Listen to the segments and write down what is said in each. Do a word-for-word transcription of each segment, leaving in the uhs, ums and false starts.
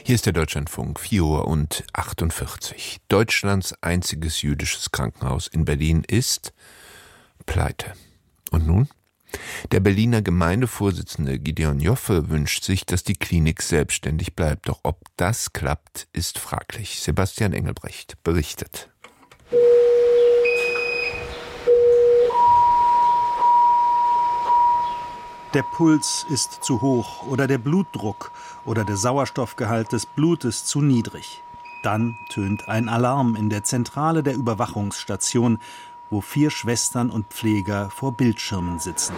Hier ist der Deutschlandfunk, vier Uhr und achtundvierzig. Deutschlands einziges jüdisches Krankenhaus in Berlin ist pleite. Und nun? Der Berliner Gemeindevorsitzende Gideon Joffe wünscht sich, dass die Klinik selbstständig bleibt. Doch ob das klappt, ist fraglich. Sebastian Engelbrecht berichtet. Der Puls ist zu hoch oder der Blutdruck oder der Sauerstoffgehalt des Blutes zu niedrig. Dann tönt ein Alarm in der Zentrale der Überwachungsstation, wo vier Schwestern und Pfleger vor Bildschirmen sitzen.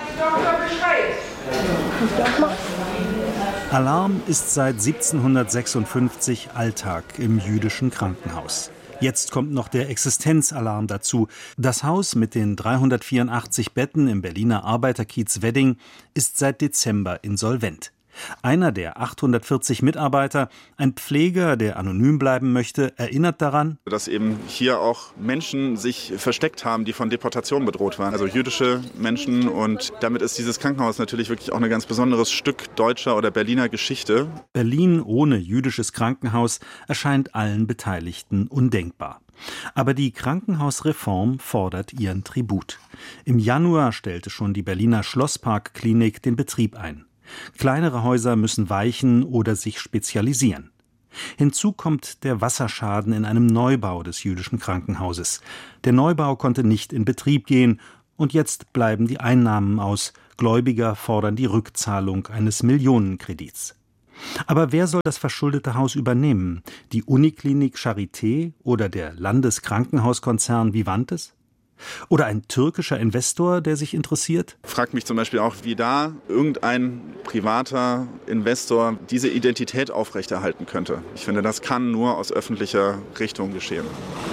Alarm ist seit siebzehnhundertsechsundfünfzig Alltag im jüdischen Krankenhaus. Jetzt kommt noch der Existenzalarm dazu. Das Haus mit den dreihundertvierundachtzig Betten im Berliner Arbeiterkiez Wedding ist seit Dezember insolvent. Einer der achthundertvierzig Mitarbeiter, ein Pfleger, der anonym bleiben möchte, erinnert daran, dass eben hier auch Menschen sich versteckt haben, die von Deportation bedroht waren. Also jüdische Menschen, und damit ist dieses Krankenhaus natürlich wirklich auch ein ganz besonderes Stück deutscher oder Berliner Geschichte. Berlin ohne jüdisches Krankenhaus erscheint allen Beteiligten undenkbar. Aber die Krankenhausreform fordert ihren Tribut. Im Januar stellte schon die Berliner Schlossparkklinik den Betrieb ein. Kleinere Häuser müssen weichen oder sich spezialisieren. Hinzu kommt der Wasserschaden in einem Neubau des jüdischen Krankenhauses. Der Neubau konnte nicht in Betrieb gehen und jetzt bleiben die Einnahmen aus. Gläubiger fordern die Rückzahlung eines Millionenkredits. Aber wer soll das verschuldete Haus übernehmen? Die Uniklinik Charité oder der Landeskrankenhauskonzern Vivantes? Oder ein türkischer Investor, der sich interessiert? Fragt mich zum Beispiel auch, wie da irgendein privater Investor diese Identität aufrechterhalten könnte. Ich finde, das kann nur aus öffentlicher Richtung geschehen.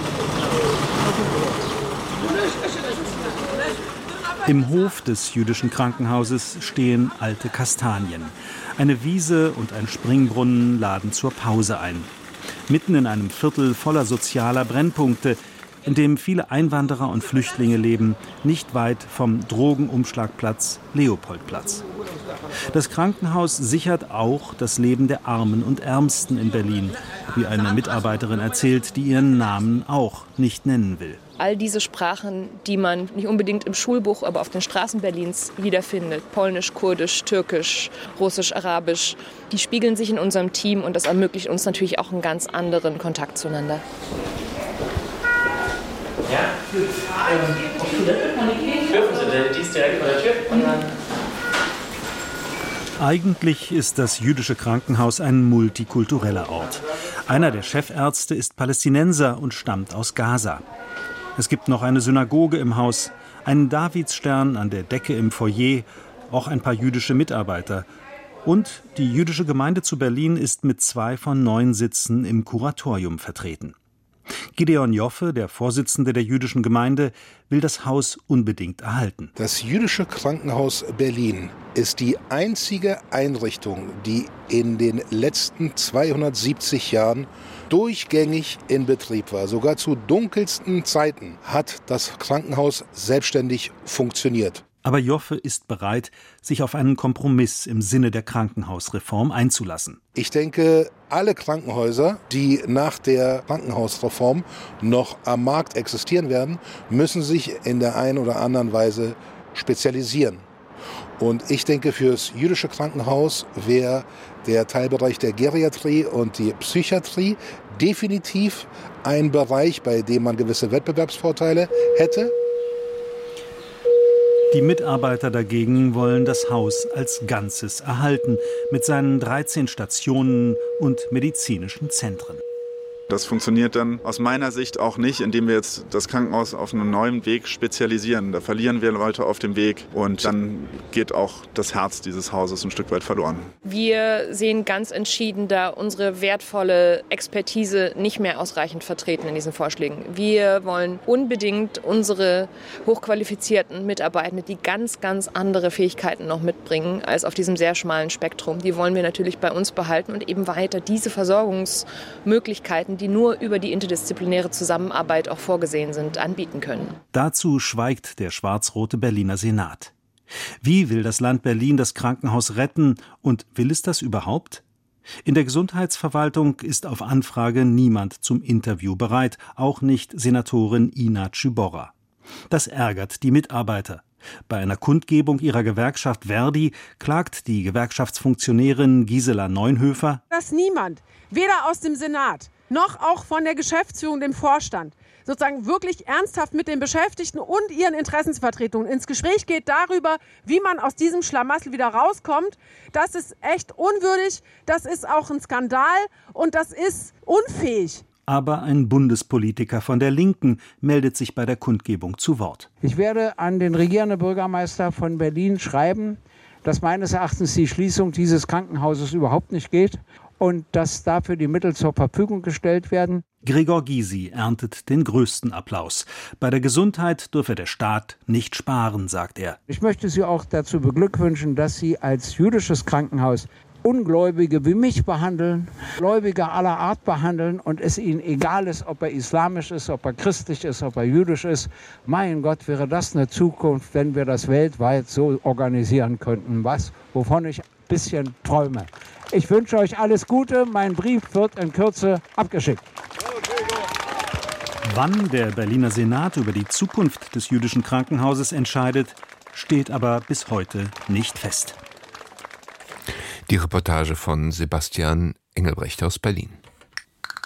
Im Hof des jüdischen Krankenhauses stehen alte Kastanien. Eine Wiese und ein Springbrunnen laden zur Pause ein. Mitten in einem Viertel voller sozialer Brennpunkte, in dem viele Einwanderer und Flüchtlinge leben, nicht weit vom Drogenumschlagplatz Leopoldplatz. Das Krankenhaus sichert auch das Leben der Armen und Ärmsten in Berlin, wie eine Mitarbeiterin erzählt, die ihren Namen auch nicht nennen will. All diese Sprachen, die man nicht unbedingt im Schulbuch, aber auf den Straßen Berlins wiederfindet, Polnisch, Kurdisch, Türkisch, Russisch, Arabisch, die spiegeln sich in unserem Team und das ermöglicht uns natürlich auch einen ganz anderen Kontakt zueinander. Ja, ähm, auf Toilette dürfen Sie denn? Die ist direkt vor der Tür. Und dann Eigentlich ist das jüdische Krankenhaus ein multikultureller Ort. Einer der Chefärzte ist Palästinenser und stammt aus Gaza. Es gibt noch eine Synagoge im Haus, einen Davidsstern an der Decke im Foyer, auch ein paar jüdische Mitarbeiter. Und die jüdische Gemeinde zu Berlin ist mit zwei von neun Sitzen im Kuratorium vertreten. Gideon Joffe, der Vorsitzende der jüdischen Gemeinde, will das Haus unbedingt erhalten. Das jüdische Krankenhaus Berlin ist die einzige Einrichtung, die in den letzten zweihundertsiebzig Jahren durchgängig in Betrieb war. Sogar zu dunkelsten Zeiten hat das Krankenhaus selbstständig funktioniert. Aber Joffe ist bereit, sich auf einen Kompromiss im Sinne der Krankenhausreform einzulassen. Ich denke, alle Krankenhäuser, die nach der Krankenhausreform noch am Markt existieren werden, müssen sich in der einen oder anderen Weise spezialisieren. Und ich denke, für das jüdische Krankenhaus wäre der Teilbereich der Geriatrie und die Psychiatrie definitiv ein Bereich, bei dem man gewisse Wettbewerbsvorteile hätte. Die Mitarbeiter dagegen wollen das Haus als Ganzes erhalten, mit seinen dreizehn Stationen und medizinischen Zentren. Das funktioniert dann aus meiner Sicht auch nicht, indem wir jetzt das Krankenhaus auf einen neuen Weg spezialisieren. Da verlieren wir Leute auf dem Weg und dann geht auch das Herz dieses Hauses ein Stück weit verloren. Wir sehen ganz entschieden da unsere wertvolle Expertise nicht mehr ausreichend vertreten in diesen Vorschlägen. Wir wollen unbedingt unsere hochqualifizierten Mitarbeitenden, die ganz, ganz andere Fähigkeiten noch mitbringen als auf diesem sehr schmalen Spektrum. Die wollen wir natürlich bei uns behalten und eben weiter diese Versorgungsmöglichkeiten, die nur über die interdisziplinäre Zusammenarbeit auch vorgesehen sind, anbieten können. Dazu schweigt der schwarz-rote Berliner Senat. Wie will das Land Berlin das Krankenhaus retten und will es das überhaupt? In der Gesundheitsverwaltung ist auf Anfrage niemand zum Interview bereit, auch nicht Senatorin Ina Czybora. Das ärgert die Mitarbeiter. Bei einer Kundgebung ihrer Gewerkschaft Verdi klagt die Gewerkschaftsfunktionärin Gisela Neunhöfer, dass niemand, weder aus dem Senat noch auch von der Geschäftsführung, dem Vorstand, sozusagen wirklich ernsthaft mit den Beschäftigten und ihren Interessensvertretungen ins Gespräch geht darüber, wie man aus diesem Schlamassel wieder rauskommt. Das ist echt unwürdig, das ist auch ein Skandal und das ist unfähig. Aber ein Bundespolitiker von der Linken meldet sich bei der Kundgebung zu Wort. Ich werde an den regierenden Bürgermeister von Berlin schreiben, dass meines Erachtens die Schließung dieses Krankenhauses überhaupt nicht geht und dass dafür die Mittel zur Verfügung gestellt werden. Gregor Gysi erntet den größten Applaus. Bei der Gesundheit dürfe der Staat nicht sparen, sagt er. Ich möchte Sie auch dazu beglückwünschen, dass Sie als jüdisches Krankenhaus Ungläubige wie mich behandeln, Gläubige aller Art behandeln und es ihnen egal ist, ob er islamisch ist, ob er christlich ist, ob er jüdisch ist. Mein Gott, wäre das eine Zukunft, wenn wir das weltweit so organisieren könnten, was, wovon ich ein bisschen träume. Ich wünsche euch alles Gute, mein Brief wird in Kürze abgeschickt. Wann der Berliner Senat über die Zukunft des jüdischen Krankenhauses entscheidet, steht aber bis heute nicht fest. Die Reportage von Sebastian Engelbrecht aus Berlin.